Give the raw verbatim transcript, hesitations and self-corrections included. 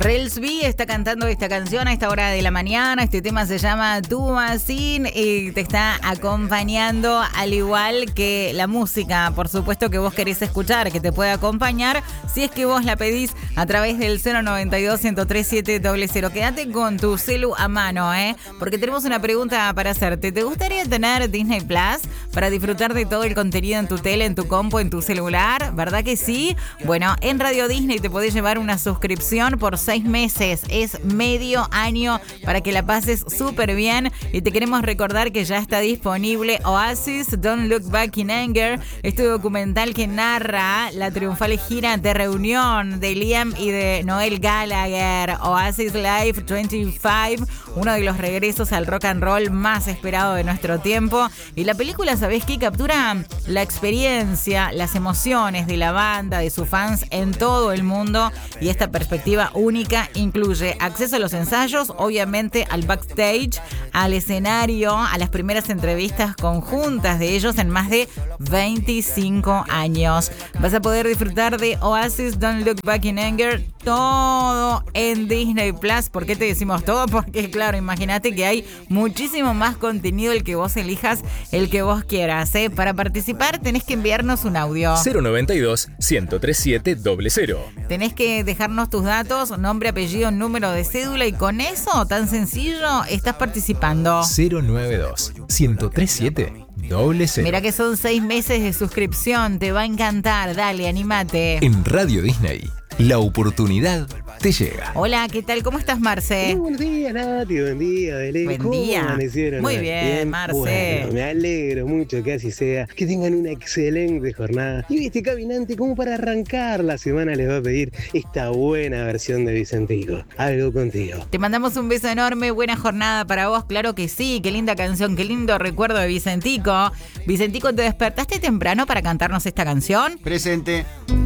Rels B está cantando esta canción a esta hora de la mañana. Este tema se llama Tu Machine y te está acompañando, al igual que la música, por supuesto, que vos querés escuchar, que te puede acompañar si es que vos la pedís a través del cero noventa y dos, ciento tres siete cero cero. Quédate con tu celu a mano, ¿eh? Porque tenemos una pregunta para hacerte. ¿Te gustaría tener Disney Plus para disfrutar de todo el contenido en tu tele, en tu compu, en tu celular? ¿Verdad que sí? Bueno, en Radio Disney te podés llevar una suscripción por seis meses. Es medio año para que la pases súper bien. Y te queremos recordar que ya está disponible Oasis, Don't Look Back in Anger, este documental que narra la triunfal gira de reunión de Liam y de Noel Gallagher. Oasis Live veinticinco, uno de los regresos al rock and roll más esperado de nuestro tiempo. Y la película, ¿sabés qué? Captura la experiencia, las emociones de la banda, de sus fans en todo el mundo, y esta perspectiva única incluye acceso a los ensayos, obviamente al backstage, al escenario, a las primeras entrevistas conjuntas de ellos en más de veinticinco años. Vas a poder disfrutar de Oasis, Don't Look Back in Anger, todo en Disney Plus. ¿Por qué te decimos todo? Porque claro, imagínate que hay muchísimo más contenido, el que vos elijas, el que vos quieras, ¿eh? Para participar tenés que enviarnos un audio. cero noventa y dos, ciento treinta y siete cero cero. Tenés que dejarnos tus datos, nombre, apellido, número de cédula, y con eso, tan sencillo, estás participando. cero noventa y dos, ciento treinta y siete cero cero. Mira que son seis meses de suscripción, te va a encantar, dale, anímate. En Radio Disney, la oportunidad te llega. Hola, ¿qué tal? ¿Cómo estás, Marce? Muy buenos días, Nati. Buen día, Belén. Buen ¿Cómo día. amanecieron? Muy bien, bien, Marce. Bueno, me alegro mucho que así sea. Que tengan una excelente jornada. Y este caminante, como para arrancar la semana, les va a pedir esta buena versión de Vicentico. Algo contigo. Te mandamos un beso enorme, buena jornada para vos, claro que sí. Qué linda canción, qué lindo recuerdo de Vicentico. Vicentico, ¿te despertaste temprano para cantarnos esta canción? Presente.